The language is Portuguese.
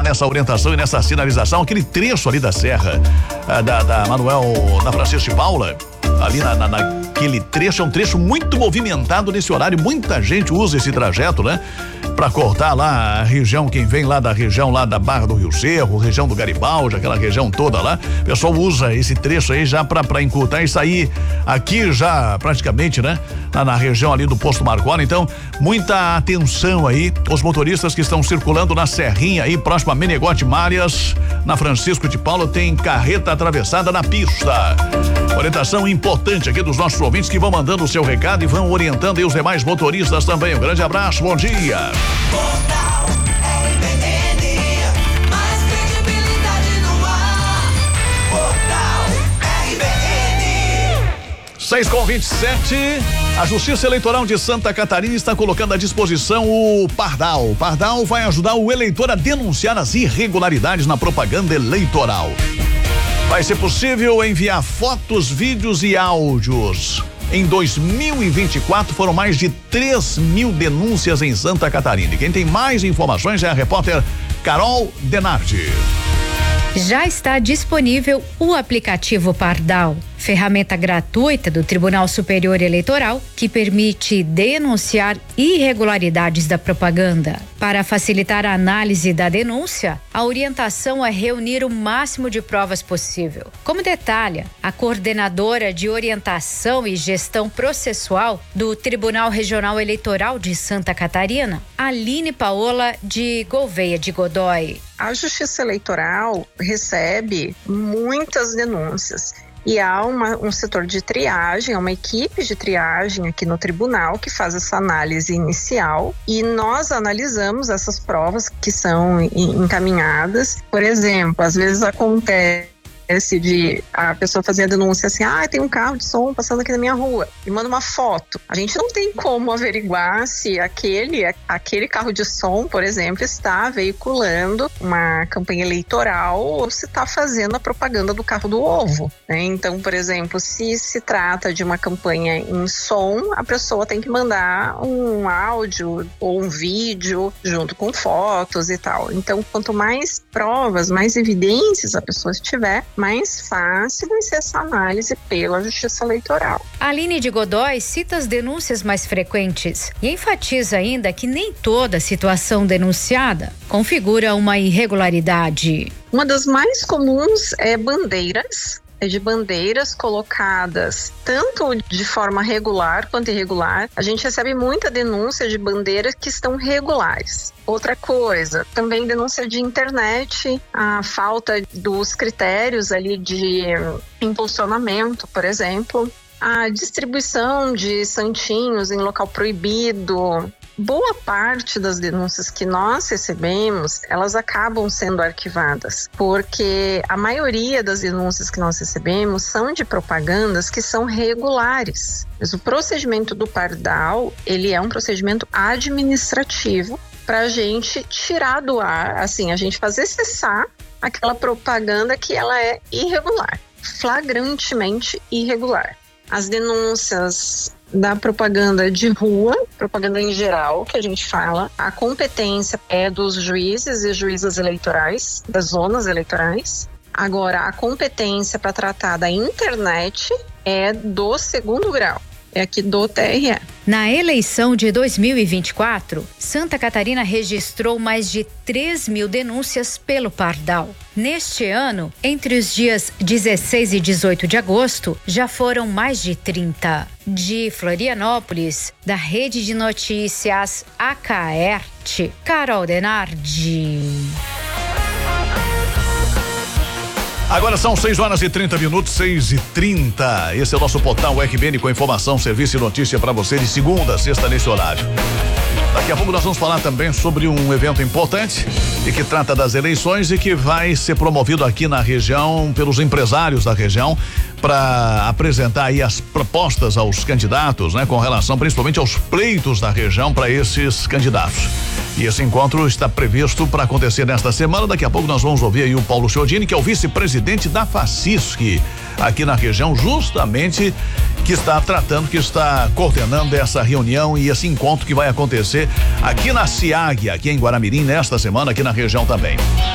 nessa orientação e nessa sinalização, aquele trecho ali da serra, da Manuel, na Francisco de Paula, ali naquele trecho, é um trecho muito movimentado nesse horário, muita gente usa esse trajeto, né? Pra cortar lá a região, quem vem lá da região lá da Barra do Rio Cerro, região do Garibaldi, aquela região toda lá, o pessoal usa esse trecho aí já pra encurtar e sair aqui já praticamente, né? Na região ali do Posto Marconi, então muita atenção aí, os motoristas que estão circulando na Serrinha aí, próximo a Menegote Marias, na Francisco de Paula, tem carreta atravessada na pista. Orientação importante aqui dos nossos ouvintes que vão mandando o seu recado e vão orientando aí os demais motoristas também. Um grande abraço, bom dia. Portal RBN, mais credibilidade no ar. Portal RBN. 6:27. A Justiça Eleitoral de Santa Catarina está colocando à disposição o Pardal. O Pardal vai ajudar o eleitor a denunciar as irregularidades na propaganda eleitoral. Vai ser possível enviar fotos, vídeos e áudios. Em 2024 foram mais de 3.000 denúncias em Santa Catarina. E quem tem mais informações é a repórter Carol Denardi. Já está disponível o aplicativo Pardal, ferramenta gratuita do Tribunal Superior Eleitoral que permite denunciar irregularidades da propaganda. Para facilitar a análise da denúncia, a orientação é reunir o máximo de provas possível. Como detalha a coordenadora de orientação e gestão processual do Tribunal Regional Eleitoral de Santa Catarina, Aline Paola de Gouveia de Godoy. A Justiça Eleitoral recebe muitas denúncias e há um setor de triagem, uma equipe de triagem aqui no tribunal que faz essa análise inicial e nós analisamos essas provas que são encaminhadas. Por exemplo, às vezes acontece de a pessoa fazer a denúncia assim, tem um carro de som passando aqui na minha rua e manda uma foto. A gente não tem como averiguar se aquele carro de som, por exemplo, está veiculando uma campanha eleitoral ou se está fazendo a propaganda do carro do ovo, né? Então, por exemplo, se trata de uma campanha em som, a pessoa tem que mandar um áudio ou um vídeo junto com fotos e tal. Então, quanto mais provas, mais evidências a pessoa tiver, mais fácil vai ser essa análise pela Justiça Eleitoral. Aline de Godoy cita as denúncias mais frequentes e enfatiza ainda que nem toda situação denunciada configura uma irregularidade. Uma das mais comuns é de bandeiras colocadas tanto de forma regular quanto irregular. A gente recebe muita denúncia de bandeiras que estão regulares. Outra coisa, também denúncia de internet, a falta dos critérios ali de impulsionamento, por exemplo, a distribuição de santinhos em local proibido. Boa parte das denúncias que nós recebemos, elas acabam sendo arquivadas, porque a maioria das denúncias que nós recebemos são de propagandas que são regulares. Mas o procedimento do Pardal, ele é um procedimento administrativo para a gente tirar do ar, assim, a gente fazer cessar aquela propaganda que ela é irregular, flagrantemente irregular. As denúncias da propaganda de rua, propaganda em geral, que a gente fala, a competência é dos juízes e juízas eleitorais, das zonas eleitorais. Agora, a competência para tratar da internet é do 2º grau, é aqui do TRE. Na eleição de 2024, Santa Catarina registrou mais de 3.000 denúncias pelo Pardal. Neste ano, entre os dias 16 e 18 de agosto, já foram mais de 30. De Florianópolis, da Rede de Notícias AKERT, Carol Denardi. Agora são 6h30, 6h30. Esse é o nosso portal RBN com informação, serviço e notícia para você de segunda a sexta nesse horário. Daqui a pouco nós vamos falar também sobre um evento importante e que trata das eleições e que vai ser promovido aqui na região pelos empresários da região para apresentar aí as propostas aos candidatos, né, com relação principalmente aos pleitos da região para esses candidatos. E esse encontro está previsto para acontecer nesta semana. Daqui a pouco nós vamos ouvir aí o Paulo Chiodini, que é o vice-presidente da FACISC aqui na região, justamente que está coordenando essa reunião e esse encontro que vai acontecer aqui na CIAG, aqui em Guaramirim, nesta semana, aqui na região também.